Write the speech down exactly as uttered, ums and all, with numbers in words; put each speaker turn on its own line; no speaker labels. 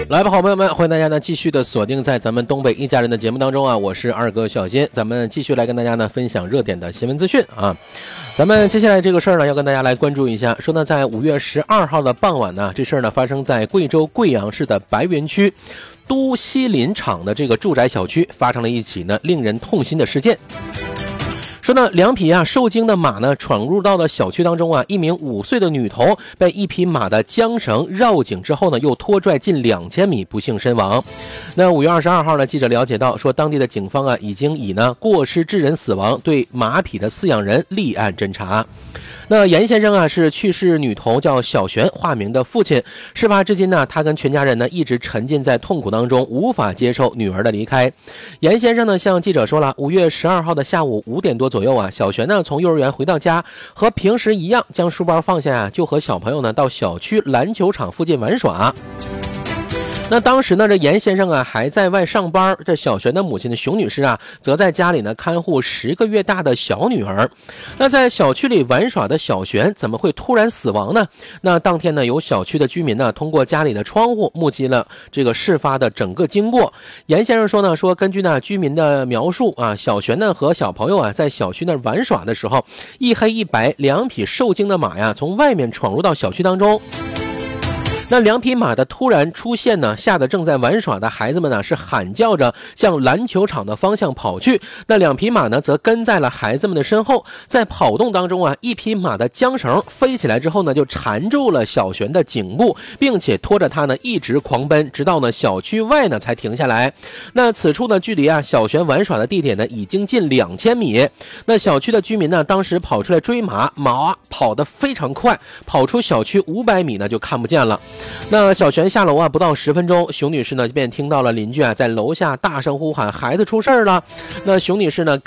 来吧，好朋友们，欢迎大家呢继续的锁定在咱们东北一家人的节目当中啊，我是二哥小金，咱们继续来跟大家呢分享热点的新闻资讯啊。咱们接下来这个事儿呢，要跟大家来关注一下，说呢，在五月十二号的傍晚呢，这事儿呢发生在贵州贵阳市的白云区都西林场的这个住宅小区，发生了一起呢令人痛心的事件。说呢，两匹啊受惊的马呢闯入到了小区当中啊，一名五岁的女童被一匹马的缰绳绕颈之后呢，又拖拽近两千米，不幸身亡。那五月二十二号呢，记者了解到，说当地的警方啊已经以呢过失致人死亡对马匹的饲养人立案侦查。那严先生啊是去世女童叫小璇化名的父亲，事发至今呢，他跟全家人呢一直沉浸在痛苦当中，无法接受女儿的离开。严先生呢向记者说了，五月十二号的下午五点多左右啊，小璇呢从幼儿园回到家，和平时一样将书包放下啊，就和小朋友呢到小区篮球场附近玩耍。那当时呢，这严先生啊还在外上班，这小璇的母亲的熊女士啊，则在家里呢看护十个月大的小女儿。那在小区里玩耍的小璇怎么会突然死亡呢？那当天呢，有小区的居民呢通过家里的窗户目击了这个事发的整个经过。严先生说呢，说根据呢居民的描述啊，小璇呢和小朋友啊在小区那玩耍的时候，一黑一白两匹受惊的马呀从外面闯入到小区当中。那两匹马的突然出现呢，吓得正在玩耍的孩子们呢是喊叫着向篮球场的方向跑去。那两匹马呢则跟在了孩子们的身后，在跑动当中啊，一匹马的缰绳飞起来之后呢，就缠住了小璇的颈部，并且拖着它呢一直狂奔，直到呢小区外呢才停下来。那此处呢距离啊小璇玩耍的地点呢已经近两千米。那小区的居民呢当时跑出来追马，马跑得非常快，跑出小区五百米呢就看不见了。那小璇下楼啊，不到十分钟，熊女士呢便听到了邻居啊在楼下大声呼喊，孩子出事了。那熊女士呢